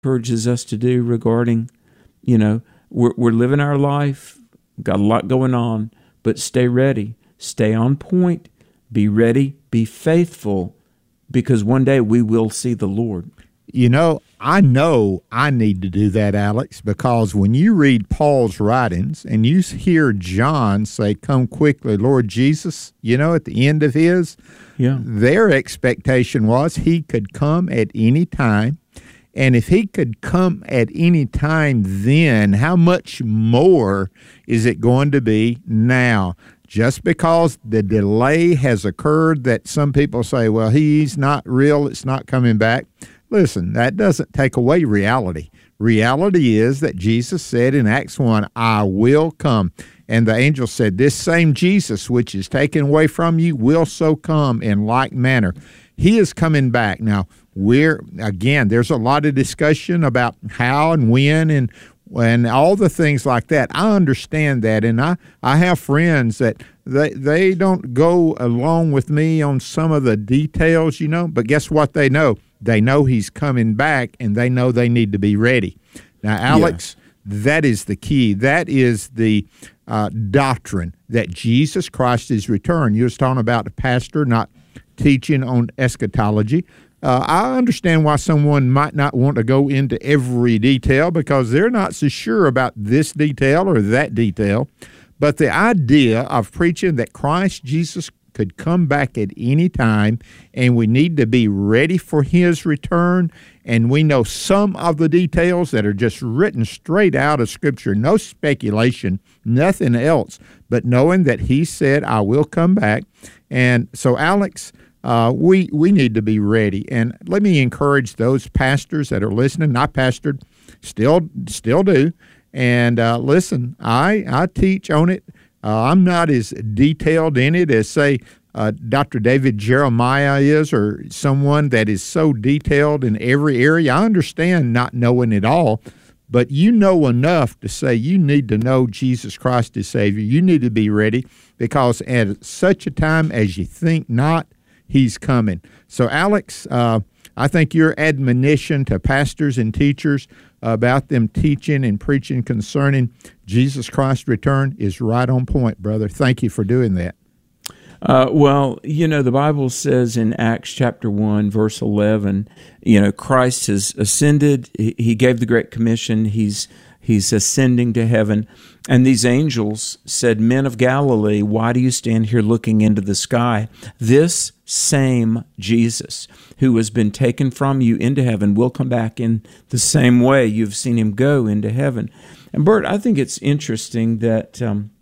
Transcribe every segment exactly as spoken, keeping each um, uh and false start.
encourages us to do regarding, you know, we're, we're living our life, got a lot going on, but stay ready, stay on point, be ready, be faithful, because one day we will see the Lord. You know, I know I need to do that, Alex, because when you read Paul's writings and you hear John say, "Come quickly, Lord Jesus," you know, at the end of his, yeah. their expectation was he could come at any time. And if he could come at any time then, how much more is it going to be now? Just because the delay has occurred that some people say, well, he's not real, it's not coming back. Listen, that doesn't take away reality. Reality is that Jesus said in Acts one, "I will come." And the angel said, "This same Jesus which is taken away from you will so come in like manner." He is coming back. Now, we're, again, there's a lot of discussion about how and when and and all the things like that. I understand that, and I, I have friends that they they don't go along with me on some of the details, you know, but guess what they know? They know he's coming back, and they know they need to be ready. Now, Alex, yeah. that is the key. That is the uh, doctrine that Jesus Christ is returned. You was talking about the pastor not teaching on eschatology. Uh, I understand why someone might not want to go into every detail because they're not so sure about this detail or that detail. But the idea of preaching that Christ Jesus could come back at any time and we need to be ready for his return, and we know some of the details that are just written straight out of Scripture, no speculation, nothing else, but knowing that he said, "I will come back." And so, Alex, Uh, we we need to be ready. And let me encourage those pastors that are listening. I pastored, still still do. And uh, listen, I, I teach on it. Uh, I'm not as detailed in it as, say, uh, Doctor David Jeremiah is, or someone that is so detailed in every area. I understand not knowing it all, but you know enough to say you need to know Jesus Christ as Savior. You need to be ready because at such a time as you think not, he's coming. So, Alex, uh, I think your admonition to pastors and teachers about them teaching and preaching concerning Jesus Christ's return is right on point, brother. Thank you for doing that. Uh, well, you know, the Bible says in Acts chapter one, verse eleven, you know, Christ has ascended. He, he gave the Great Commission. He's He's ascending to heaven. And these angels said, "Men of Galilee, why do you stand here looking into the sky? This same Jesus who has been taken from you into heaven will come back in the same way you've seen him go into heaven." And Bert, I think it's interesting that um,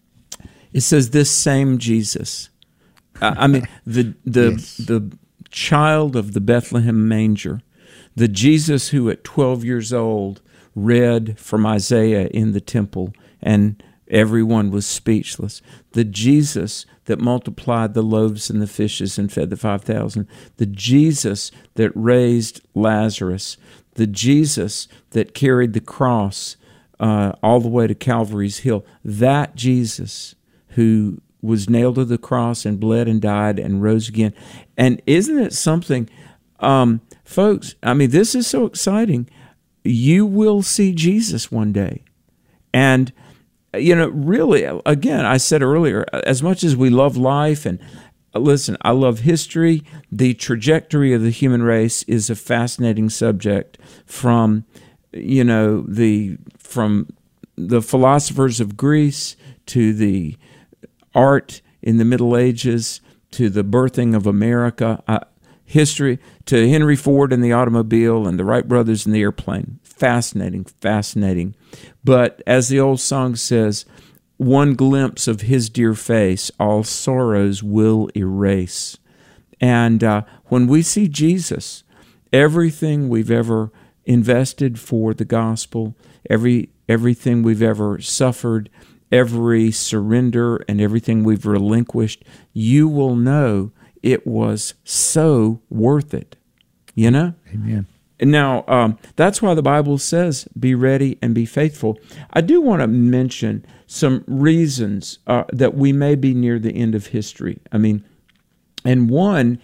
it says this same Jesus. Uh, I mean, the the yes. the child of the Bethlehem manger, the Jesus who at twelve years old read from Isaiah in the temple, and everyone was speechless. The Jesus that multiplied the loaves and the fishes and fed the five thousand. The Jesus that raised Lazarus. The Jesus that carried the cross uh, all the way to Calvary's Hill. That Jesus who was nailed to the cross and bled and died and rose again. And isn't it something, um, folks, I mean, this is so exciting. You will see Jesus one day. And, you know, really, again, I said earlier, as much as we love life and, listen, I love history, the trajectory of the human race is a fascinating subject from, you know, the from the philosophers of Greece to the art in the Middle Ages to the birthing of America. Uh, History to Henry Ford and the automobile and the Wright brothers and the airplane. Fascinating, fascinating. But as the old song says, one glimpse of his dear face, all sorrows will erase. And uh, when we see Jesus, everything we've ever invested for the gospel, every everything we've ever suffered, every surrender and everything we've relinquished, you will know it was so worth it, you know? Amen. Now, um, that's why the Bible says, be ready and be faithful. I do want to mention some reasons uh, that we may be near the end of history. I mean, and one,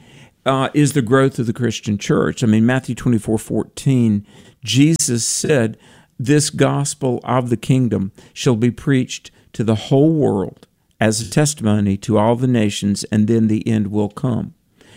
uh, is the growth of the Christian church. I mean, Matthew twenty-four fourteen, Jesus said, "This gospel of the kingdom shall be preached to the whole world as a testimony to all the nations, and then the end will come."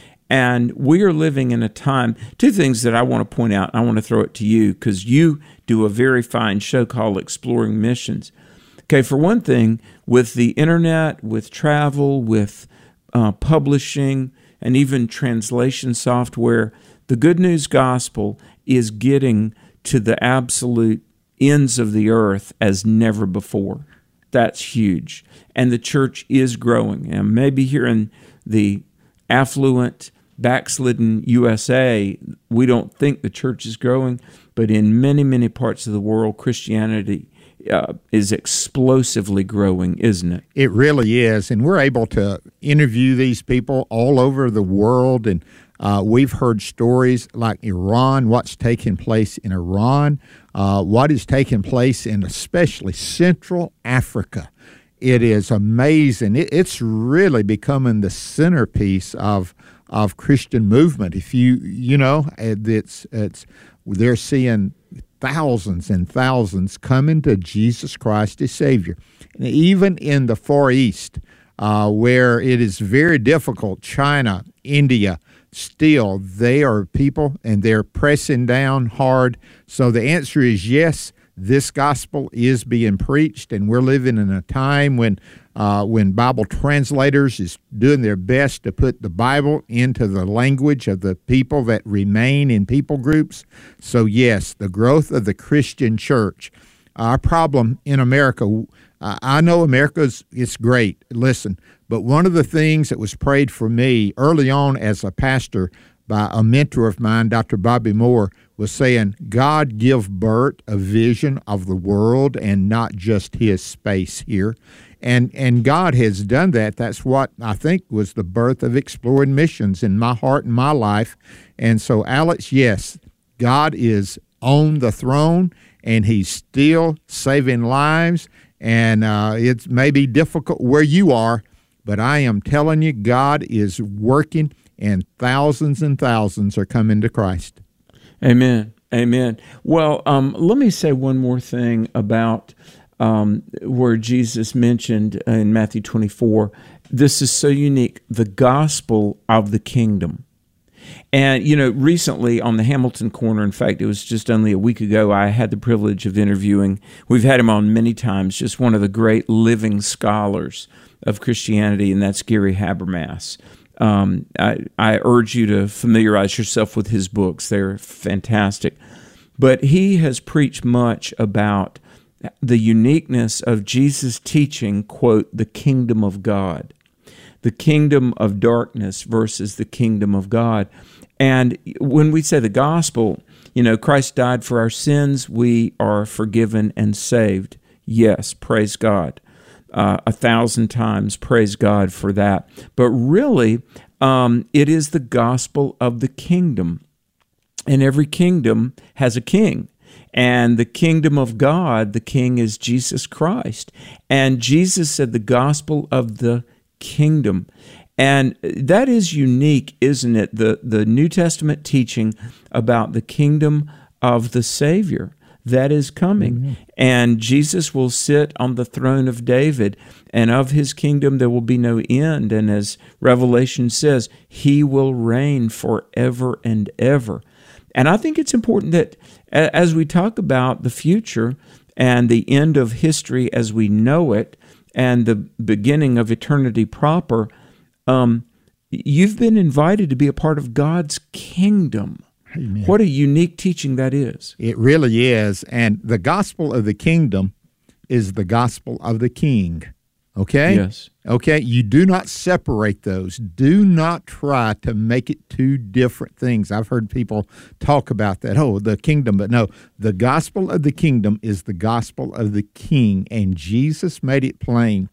And we are living in a time, two things that I want to point out, I want to throw it to you, because you do a very fine show called Exploring Missions. Okay, for one thing, with the internet, with travel, with uh, publishing, and even translation software, the good news gospel is getting to the absolute ends of the earth as never before. That's huge. And the church is growing. And maybe here in the affluent, backslidden U S A, we don't think the church is growing, but in many, many parts of the world, Christianity uh, is explosively growing, isn't it? It really is, and we're able to interview these people all over the world, and uh, we've heard stories like Iran, what's taking place in Iran, uh, what is taking place in especially Central Africa. It is amazing. It, it's really becoming the centerpiece of of Christian movement. If you, you know, it's, it's, they're seeing thousands and thousands coming to Jesus Christ as Savior. And even in the Far East, uh, where it is very difficult, China, India, still, they are people and they're pressing down hard. So the answer is yes, this gospel is being preached, and we're living in a time when uh, when Bible translators is doing their best to put the Bible into the language of the people that remain in people groups. So yes, the growth of the Christian church. Our problem in America, uh, I know America's, it's great, listen, but one of the things that was prayed for me early on as a pastor by a mentor of mine, Doctor Bobby Moore, was saying, God give Bert a vision of the world and not just his space here. And and God has done that. That's what I think was the birth of Exploring Missions in my heart and my life. And so, Alex, yes, God is on the throne, and he's still saving lives. And uh, it may be difficult where you are, but I am telling you, God is working, and thousands and thousands are coming to Christ. Amen. Amen. Well, um, let me say one more thing about um, where Jesus mentioned in Matthew twenty-four. This is so unique, the gospel of the kingdom. And, you know, recently on the Hamilton Corner, in fact, it was just only a week ago, I had the privilege of interviewing, we've had him on many times, just one of the great living scholars of Christianity, and that's Gary Habermas. Um, I, I urge you to familiarize yourself with his books. They're fantastic. But he has preached much about the uniqueness of Jesus' teaching, quote, the kingdom of God, the kingdom of darkness versus the kingdom of God. And when we say the gospel, you know, Christ died for our sins, we are forgiven and saved. Yes, praise God. Uh, a thousand times, praise God for that. But really, um, it is the gospel of the kingdom. And every kingdom has a king. And the kingdom of God, the king is Jesus Christ. And Jesus said the gospel of the kingdom. And that is unique, isn't it? The, the New Testament teaching about the kingdom of the Savior that is coming. Amen. And Jesus will sit on the throne of David, and of his kingdom there will be no end. And as Revelation says, he will reign forever and ever. And I think it's important that as we talk about the future and the end of history as we know it and the beginning of eternity proper, um, you've been invited to be a part of God's kingdom. Amen. What a unique teaching that is. It really is. And the gospel of the kingdom is the gospel of the king. Okay? Yes. Okay? You do not separate those. Do not try to make it two different things. I've heard people talk about that, oh, the kingdom. But no, the gospel of the kingdom is the gospel of the king. And Jesus made it plain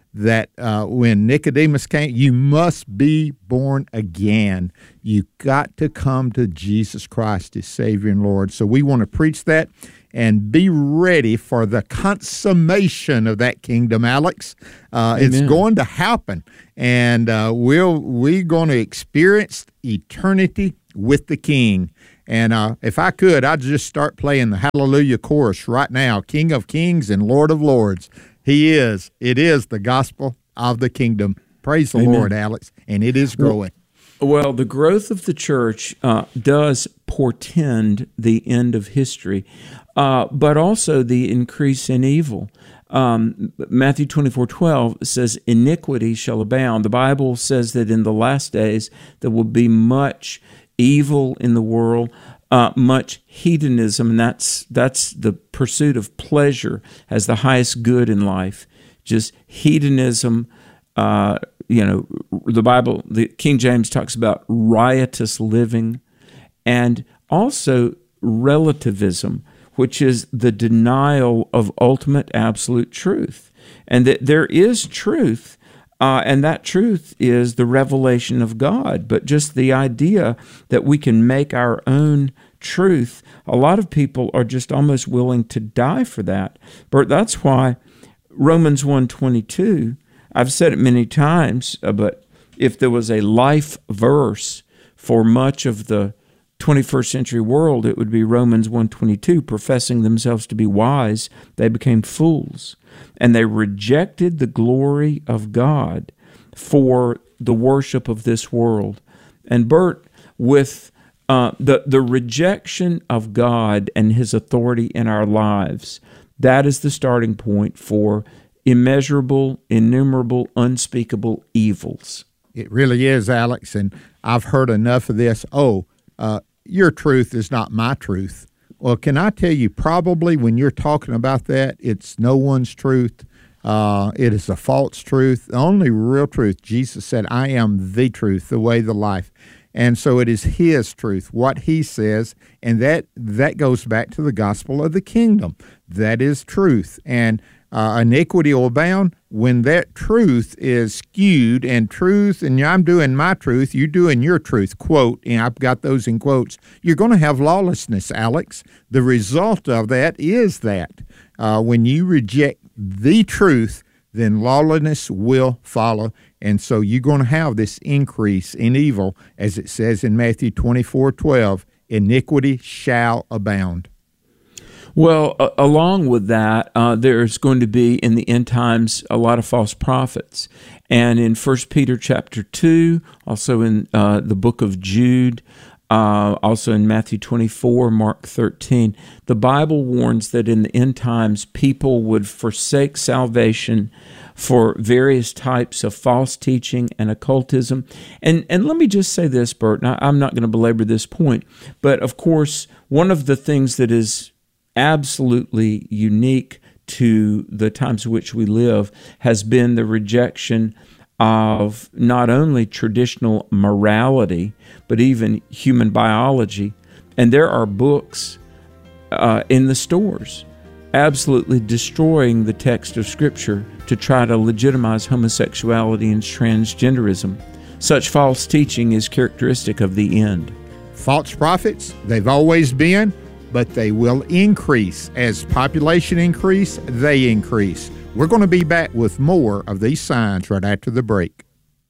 that uh, when Nicodemus came, you must be born again. You got to come to Jesus Christ as Savior and Lord. So we want to preach that and be ready for the consummation of that kingdom, Alex. Uh, it's going to happen, and uh, we'll, we're going to experience eternity with the King. And uh, if I could, I'd just start playing the Hallelujah chorus right now. King of kings and Lord of lords. He is. It is the gospel of the kingdom. Praise the Amen. Lord, Alex. And it is growing. Well, the growth of the church uh, does portend the end of history, uh, but also the increase in evil. Um, Matthew twenty-four twelve says, iniquity shall abound. The Bible says that in the last days there will be much evil in the world, uh, much hedonism, and that's that's the pursuit of pleasure as the highest good in life. Just hedonism. Uh, you know, the Bible, the King James talks about riotous living, and also relativism, which is the denial of ultimate absolute truth, and that there is truth. Uh, and that truth is the revelation of God. But just the idea that we can make our own truth, a lot of people are just almost willing to die for that. But that's why Romans one twenty-two, I've said it many times, uh, but if there was a life verse for much of the twenty-first century world, it would be Romans one twenty-two, professing themselves to be wise, they became fools. And they rejected the glory of God for the worship of this world. And Bert, with uh, the, the rejection of God and His authority in our lives, that is the starting point for immeasurable, innumerable, unspeakable evils. It really is, Alex, and I've heard enough of this. Oh, uh, your truth is not my truth. Well, can I tell you, probably when you're talking about that, it's no one's truth. Uh, it is a false truth. The only real truth, Jesus said, I am the truth, the way, the life. And so it is His truth, what He says, and that that goes back to the gospel of the kingdom. That is truth. And uh, iniquity will abound when that truth is skewed, and truth, and I'm doing my truth, you're doing your truth, quote, and I've got those in quotes. You're going to have lawlessness, Alex. The result of that is that uh, when you reject the truth, then lawlessness will follow. And so you're going to have this increase in evil, as it says in Matthew twenty-four twelve, iniquity shall abound. Well, uh, along with that, uh, there's going to be in the end times a lot of false prophets. And in First Peter chapter two, also in uh, the book of Jude, uh, also in Matthew twenty-four, Mark thirteen, the Bible warns that in the end times people would forsake salvation for various types of false teaching and occultism. And and let me just say this, Bert, and I, I'm not going to belabor this point, but of course, one of the things that is absolutely unique to the times in which we live has been the rejection of not only traditional morality, but even human biology. And there are books uh, in the stores absolutely destroying the text of Scripture to try to legitimize homosexuality and transgenderism. Such false teaching is characteristic of the end. False prophets, they've always been, but they will increase. As population increase, they increase. We're going to be back with more of these signs right after the break.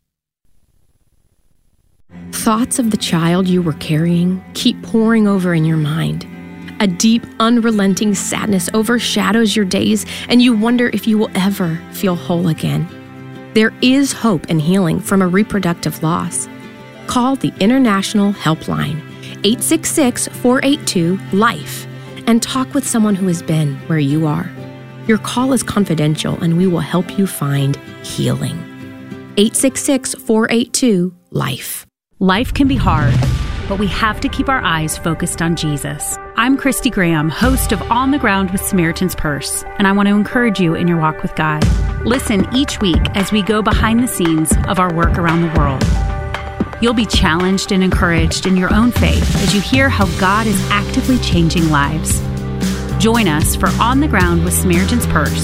Thoughts of the child you were carrying keep pouring over in your mind. A deep, unrelenting sadness overshadows your days, and you wonder if you will ever feel whole again. There is hope and healing from a reproductive loss. Call the International Helpline, eight six six, four eight two, LIFE, and talk with someone who has been where you are. Your call is confidential, and we will help you find healing. eight six six, four eight two, LIFE. Life can be hard, but we have to keep our eyes focused on Jesus. I'm Christy Graham, host of On the Ground with Samaritan's Purse, and I want to encourage you in your walk with God. Listen each week as we go behind the scenes of our work around the world. You'll be challenged and encouraged in your own faith as you hear how God is actively changing lives. Join us for On the Ground with Samaritan's Purse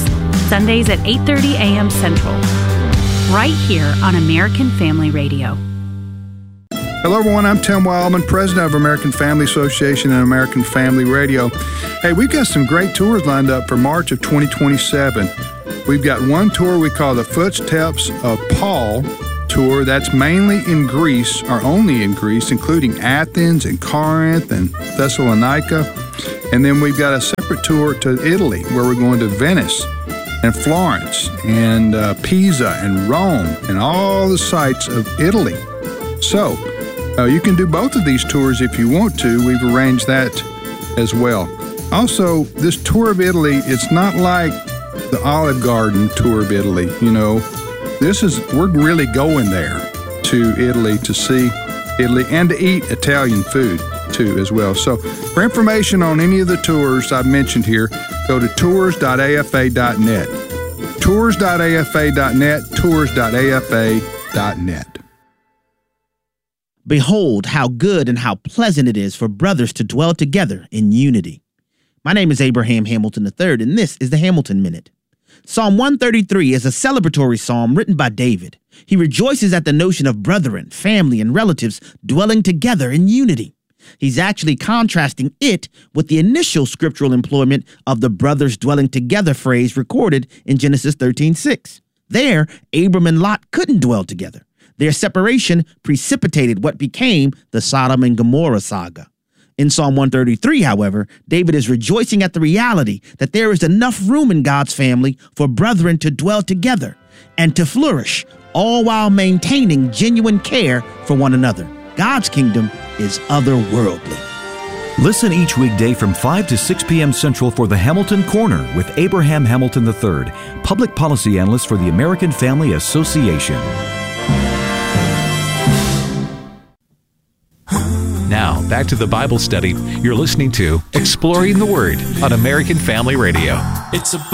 Sundays at eight thirty a.m. Central, right here on American Family Radio. Hello, everyone. I'm Tim Wildman, president of American Family Association and American Family Radio. Hey, we've got some great tours lined up for March of twenty twenty-seven. We've got one tour we call the Footsteps of Paul tour. That's mainly in Greece, or only in Greece, including Athens and Corinth and Thessalonica. And then we've got a separate tour to Italy, where we're going to Venice and Florence and uh, Pisa and Rome and all the sites of Italy. So, Uh, you can do both of these tours if you want to. We've arranged that as well. Also, this tour of Italy, it's not like the Olive Garden tour of Italy. You know, this is, we're really going there to Italy to see Italy and to eat Italian food too as well. So for information on any of the tours I've mentioned here, go to tours dot a f a dot net. tours dot a f a dot net, tours dot a f a dot net. Behold, how good and how pleasant it is for brothers to dwell together in unity. My name is Abraham Hamilton the third, and this is the Hamilton Minute. Psalm one thirty-three is a celebratory psalm written by David. He rejoices at the notion of brethren, family, and relatives dwelling together in unity. He's actually contrasting it with the initial scriptural employment of the brothers dwelling together phrase recorded in Genesis thirteen six. There, Abram and Lot couldn't dwell together. Their separation precipitated what became the Sodom and Gomorrah saga. In Psalm one thirty-three, however, David is rejoicing at the reality that there is enough room in God's family for brethren to dwell together and to flourish, all while maintaining genuine care for one another. God's kingdom is otherworldly. Listen each weekday from five to six p.m. Central for the Hamilton Corner with Abraham Hamilton the third, public policy analyst for the American Family Association. Now, back to the Bible study. You're listening to Exploring the Word on American Family Radio. It's about